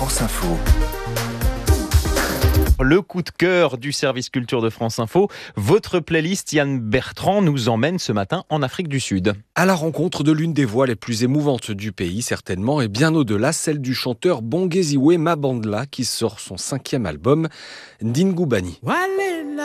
France Info. Le coup de cœur du service culture de France Info, votre playlist Yann Bertrand nous emmène ce matin en Afrique du Sud. À la rencontre de l'une des voix les plus émouvantes du pays, certainement, et bien au-delà, celle du chanteur Bongeziwe Mabandla qui sort son 5e album, Ndingubani. Wale